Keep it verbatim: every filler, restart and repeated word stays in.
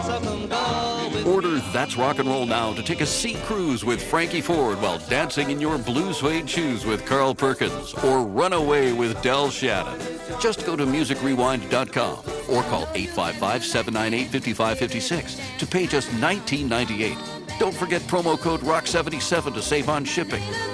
Order That's Rock and Roll now to take a sea cruise with Frankie Ford while dancing in your blue suede shoes with Carl Perkins, or run away with Del Shannon. Just go to music rewind dot com or call eight five five, seven nine eight, five five five six to pay just nineteen ninety-eight. Don't forget promo code rock seventy-seven to save on shipping.